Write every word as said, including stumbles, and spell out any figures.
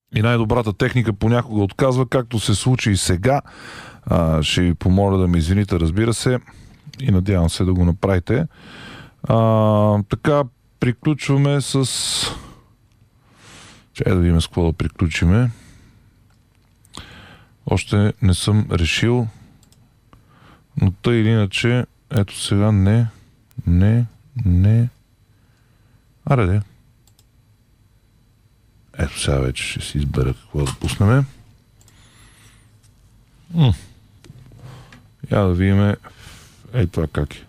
И най-добрата техника понякога отказва, както се случи и сега. А, ще ви помоля да ме извините, разбира се, и надявам се да го направите. А, така, приключваме с... Чай да видим с какво да приключиме. Още не съм решил, но тъй или иначе, ето сега не, не, не. Аре де. Ето сега вече ще си избера какво да пуснем. М. Я да видим ей това как е.